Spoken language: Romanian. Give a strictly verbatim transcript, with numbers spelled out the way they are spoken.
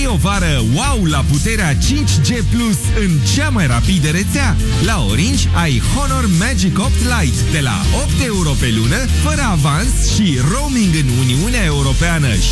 Vrei o vară wow la puterea cinci G Plus în cea mai rapidă rețea? La Orange ai Honor Magic opt Lite de la opt euro pe lună, fără avans și roaming în Uniunea Europeană